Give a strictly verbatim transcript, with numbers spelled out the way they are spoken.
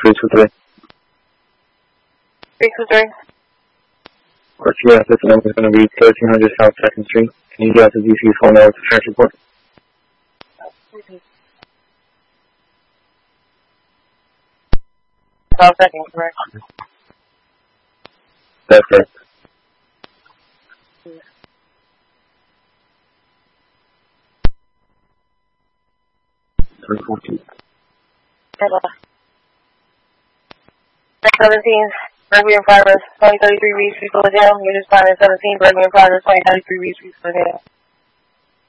three two three. three two three. Course, U S this number is going to be thirteen hundred South second Street. Can you get to D C's phone number to search report? South second, correct? That's correct. three fourteen. Hello. seventeen, Burglary in progress, twenty thirty-three Reed Street, Philadelphia. You're just finding seventeen, Burglary in progress, twenty thirty-three Reed Street, Philadelphia.